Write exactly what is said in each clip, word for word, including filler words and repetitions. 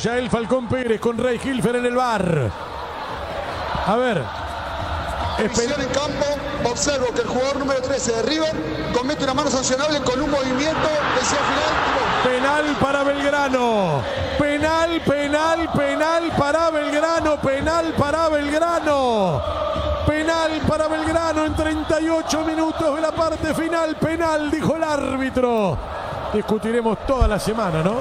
Yael Falcón Pérez con Ray Hilfer en el bar. A ver. Visión en campo, observo que el jugador número trece de River comete una mano sancionable con un movimiento hacia el final. Penal para Belgrano. Penal, penal, penal para Belgrano. Penal para Belgrano. Penal para Belgrano en treinta y ocho minutos de la parte final. Penal, dijo el árbitro. Discutiremos toda la semana, ¿no?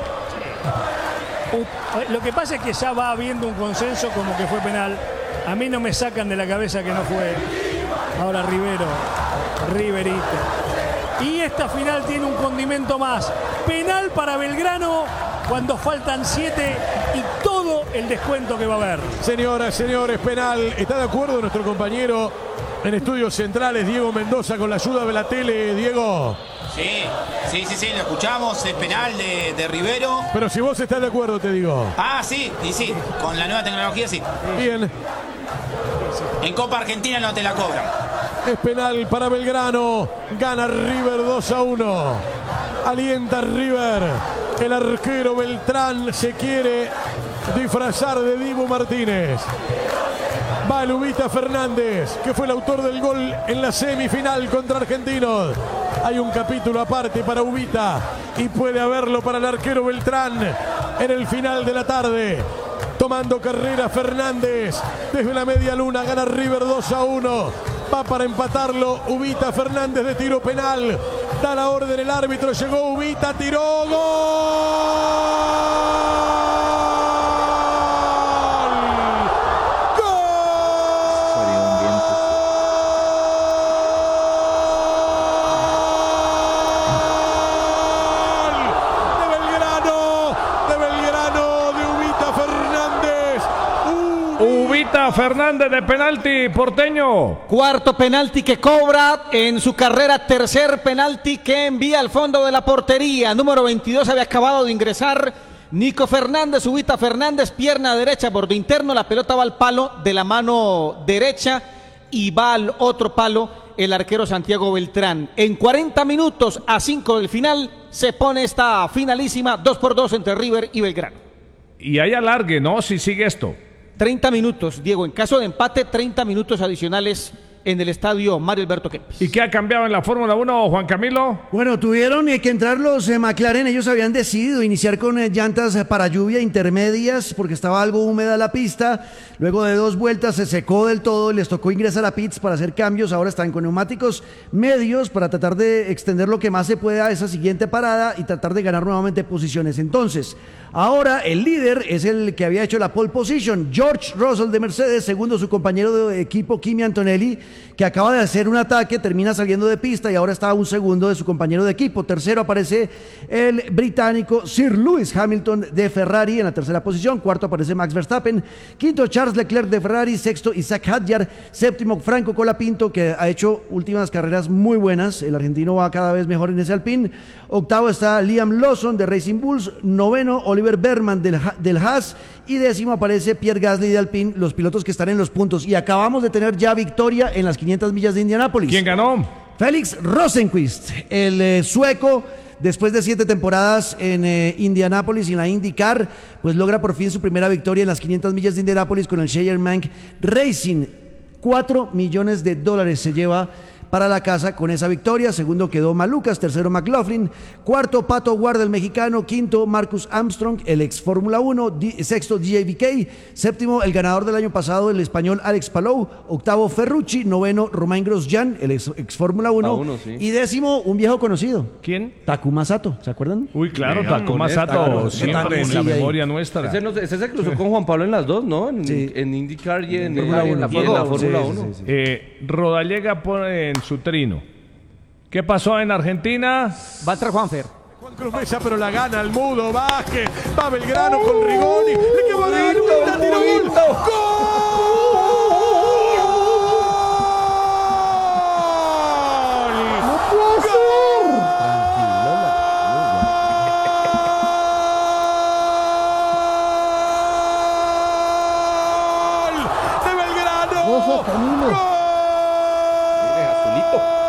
Lo que pasa es que ya va habiendo un consenso como que fue penal. A mí no me sacan de la cabeza que no fue. Ahora Rivero, Riverito. Y esta final tiene un condimento más. Penal para Belgrano cuando faltan siete y todo el descuento que va a haber. Señoras, señores, penal. ¿Está de acuerdo nuestro compañero en Estudios Centrales, Diego Mendoza, con la ayuda de la tele, Diego? Sí, sí, sí, sí, lo escuchamos, es penal de, de Rivero. Pero si vos estás de acuerdo, te digo. Ah, sí, y sí, con la nueva tecnología sí. Bien. En Copa Argentina no te la cobran. Es penal para Belgrano. Gana River dos a uno. Alienta River. El arquero Beltrán se quiere disfrazar de Dibu Martínez. Va Ubita Fernández, que fue el autor del gol en la semifinal contra Argentinos. Hay un capítulo aparte para Ubita y puede haberlo para el arquero Beltrán en el final de la tarde. Tomando carrera Fernández desde la media luna, gana River dos a uno. Va para empatarlo Ubita Fernández de tiro penal. Da la orden el árbitro, llegó Ubita, tiró, gol. Fernández de penalti, porteño. Cuarto penalti que cobra en su carrera, tercer penalti que envía al fondo de la portería. Número veintidós había acabado de ingresar Nico Fernández, Ubita Fernández, pierna derecha, borde interno, la pelota va al palo de la mano derecha y va al otro palo el arquero Santiago Beltrán. En cuarenta minutos a cinco del final se pone esta finalísima dos por dos entre River y Belgrano. Y hay alargue, ¿no? Si sigue esto. treinta minutos, Diego. En caso de empate, treinta minutos adicionales en el estadio Mario Alberto Kempes. ¿Y qué ha cambiado en la Fórmula uno, Juan Camilo? Bueno, tuvieron que entrar los eh, McLaren. Ellos habían decidido iniciar con eh, llantas eh, para lluvia intermedias porque estaba algo húmeda la pista. Luego de dos vueltas se secó del todo y les tocó ingresar a pits para hacer cambios. Ahora están con neumáticos medios para tratar de extender lo que más se pueda a esa siguiente parada y tratar de ganar nuevamente posiciones. Entonces, ahora el líder es el que había hecho la pole position, George Russell de Mercedes, segundo su compañero de equipo Kimi Antonelli, que acaba de hacer un ataque, termina saliendo de pista y ahora está a un segundo de su compañero de equipo. Tercero aparece el británico Sir Lewis Hamilton de Ferrari en la tercera posición. Cuarto aparece Max Verstappen. Quinto Charles Leclerc de Ferrari. Sexto Isaac Hadjar. Séptimo Franco Colapinto, que ha hecho últimas carreras muy buenas. El argentino va cada vez mejor en ese Alpine. Octavo está Liam Lawson de Racing Bulls. Noveno Oliver Berman del, del Haas. Y décimo aparece Pierre Gasly de Alpine, los pilotos que están en los puntos. Y acabamos de tener ya victoria en las quinientas millas de Indianápolis. ¿Quién ganó? Félix Rosenqvist, el eh, sueco, después de siete temporadas en eh, Indianápolis y en la IndyCar, pues logra por fin su primera victoria en las quinientas millas de Indianápolis con el Scheyermank Racing. Cuatro millones de dólares se lleva para la casa con esa victoria. Segundo quedó Malucas, tercero McLaughlin, cuarto Pato Ward el mexicano, quinto Marcus Armstrong, el ex Fórmula uno, D- sexto D J B K, séptimo el ganador del año pasado, el español Alex Palou, octavo Ferrucci, noveno Romain Grosjean, el ex, ex Fórmula uno, uno, sí. Y décimo un viejo conocido. ¿Quién? Takuma Sato, ¿se acuerdan? Uy, claro, Vean, Takuma honesta, Sato, claro. siempre en la Sí, ahí. memoria nuestra. Ese, no, ese se cruzó con Juan Pablo en las dos, ¿no? En, Sí. en IndyCar y en, Fórmula en uno. la, y en la Fórmula Sí, sí, uno. sí, sí. Eh, Rodallega pone en su trino. ¿Qué pasó en Argentina? Va a entrar Juanfer. Juan Cruz Mesa, pero la gana el Mudo Vázquez. Va Belgrano con Rigoni. Le quedó bien, Ubita, tiro, gol. ¡Gol! ¡De Belgrano! ¡Gol! Azulito.